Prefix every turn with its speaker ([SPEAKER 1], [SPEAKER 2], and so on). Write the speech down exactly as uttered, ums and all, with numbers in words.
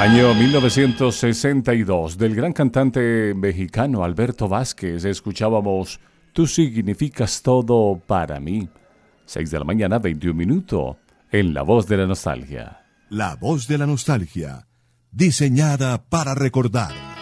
[SPEAKER 1] Año mil novecientos sesenta y dos, del gran cantante mexicano Alberto Vázquez, escuchábamos Tú significas todo para mí. seis de la mañana, veintiún minutos, en La Voz de la Nostalgia.
[SPEAKER 2] La Voz de la Nostalgia, diseñada para recordar.